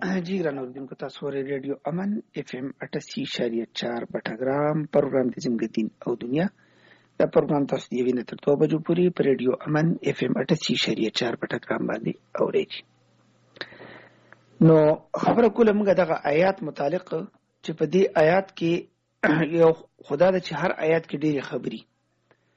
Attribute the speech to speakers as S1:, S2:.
S1: जी ګرانو تاسو ریډیو امن اف ام 88.4 پټګرام پروګرام د زموږ دین او دنیا دا پروګرام تاسو دی وینئ تر 2 بجو پورې په ریډیو امن اف ام 88.4 پټګرام باندې اورئ. نو خبره کوله موږ دغه آیات متعلق چې په دې آیات کې یو خدا د چې هر آیات کې ډېری خبري